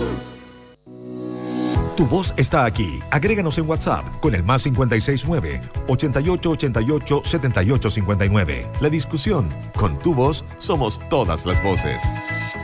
Tu voz está aquí. Agréganos en WhatsApp con el +569 8888 7859. La discusión, con tu voz somos todas las voces.